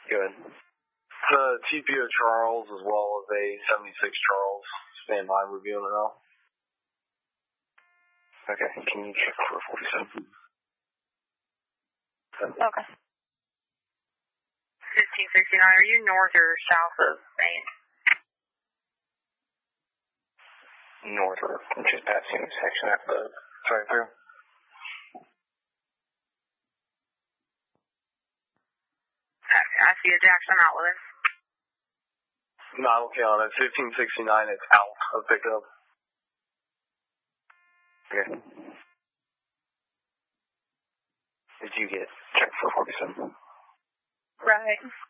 Good. The TPO Charles as well as a 76 Charles. Stand by, reviewing it now. Okay, can you check for 47? Okay. 1569, are you north or south of Maine? North, I'm just passing the section after the drive-through. I see a Jackson. I'm out with it. Not okay on it. 1569, it's out of pickup. Okay. Did you get checked for 47? Right.